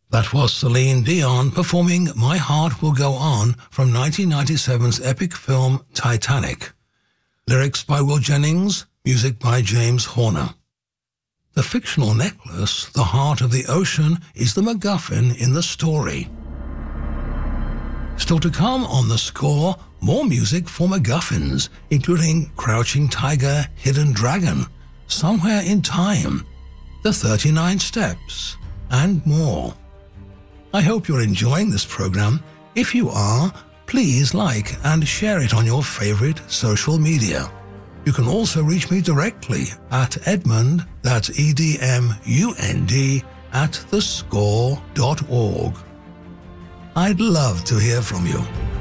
That was Celine Dion performing My Heart Will Go On from 1997's epic film Titanic. Lyrics by Will Jennings, music by James Horner. The fictional necklace, the heart of the ocean, is the MacGuffin in the story. Still to come on The Score, more music for MacGuffins, including Crouching Tiger, Hidden Dragon, Somewhere in Time, The 39 Steps, and more. I hope you're enjoying this program. If you are, please like and share it on your favorite social media. You can also reach me directly at Edmund, that's EDMUND, @thescore.org. I'd love to hear from you.